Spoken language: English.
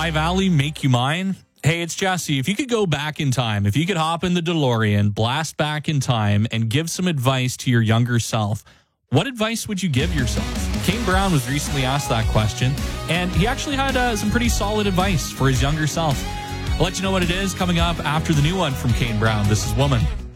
High Valley, Make You Mine. Hey, it's Jesse. If you could go back in time, if you could hop in the DeLorean, blast back in time, and give some advice to your younger self, what advice would you give yourself? Kane Brown was recently asked that question, and he actually had some pretty solid advice for his younger self. I'll let you know what it is coming up after the new one from Kane Brown. This is Woman.